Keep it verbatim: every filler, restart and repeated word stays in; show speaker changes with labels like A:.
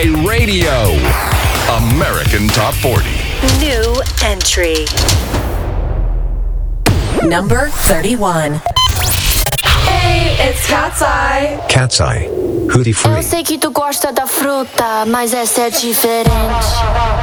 A: Play Radio. American Top forty.
B: New entry.
C: Number thirty-one.
D: Hey, it's Cat's Eye.
E: Cat's Eye. Hoodie Free.
F: Eu sei que tu gosta da fruta, mas essa é diferente.